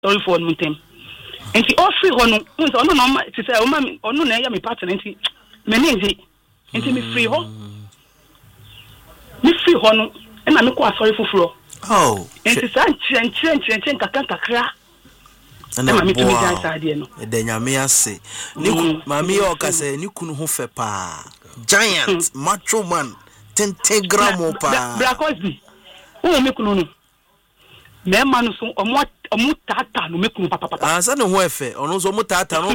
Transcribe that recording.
sorry for nothing. And she all free on no she say o no na ya me partner nti me nzi nti me free ho no e na me ko sorry fufuro oh nti sa nchen kakra na me tumi jan sa de no e de nyame ase ni mami o ka say ni kunu ho fe pa giant macho man 10 gram pa bra Cosby o me kunu no me ma no so omo tata no me kunu papa ansa no ho efe ono so mo tata no